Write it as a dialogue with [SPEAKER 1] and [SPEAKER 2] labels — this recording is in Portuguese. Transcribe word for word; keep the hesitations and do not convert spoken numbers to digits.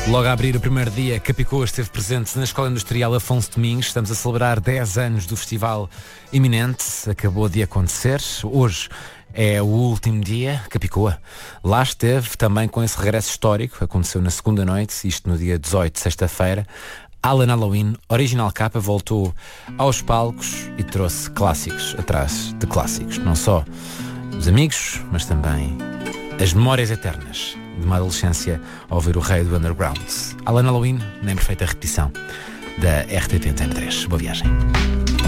[SPEAKER 1] Logo a abrir o primeiro dia, Capicua esteve presente na Escola Industrial Afonso Domingos. Estamos a celebrar dez anos do festival iminente. Acabou de acontecer. Hoje é o último dia. Capicua lá esteve também com esse regresso histórico. Aconteceu na segunda noite, isto no dia dezoito, sexta-feira. Alan Halloween, Original Capa, voltou aos palcos e trouxe clássicos atrás de clássicos. Não só os amigos, mas também as memórias eternas de uma adolescência a ouvir o rei do underground. Alan Halloween, nem perfeita repetição da R T P Antena três. Boa viagem.